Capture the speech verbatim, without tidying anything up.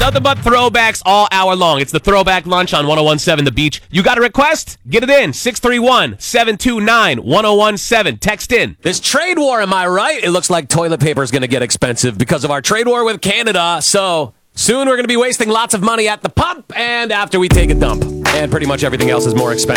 Nothing but throwbacks all hour long. It's the Throwback Lunch on ten seventeen The Beach. You got a request? Get it in. six three one, seven two nine, one oh one seven. Text in. This trade war, am I right? It looks like toilet paper is going to get expensive because of our trade war with Canada. So soon we're going to be wasting lots of money at the pump and after we take a dump. And pretty much everything else is more expensive.